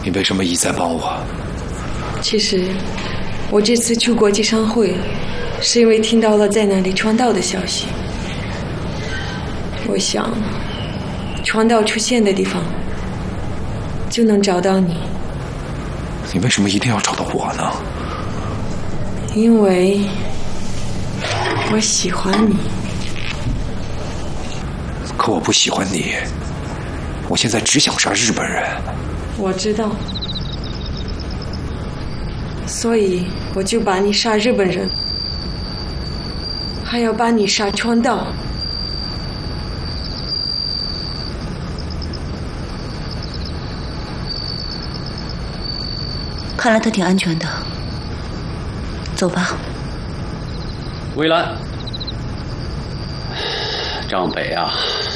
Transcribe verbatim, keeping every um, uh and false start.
你为什么一再帮我？ 其实，我这次去国际商会，是因为听到了在那里传道的消息。我想，传道出现的地方，就能找到你。 你为什么一定要找到我呢？ 因为我喜欢你。 可我不喜欢你，我现在只想杀日本人。 我知道，所以我就把你杀日本人，还要把你杀传道。 看来他挺安全的，走吧。 魏兰，张北啊，